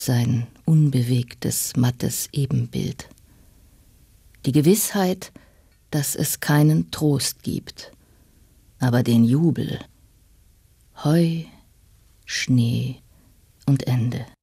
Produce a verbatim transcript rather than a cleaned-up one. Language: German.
sein unbewegtes, mattes Ebenbild. Die Gewissheit, dass es keinen Trost gibt, aber den Jubel, Heu, Schnee und Ende.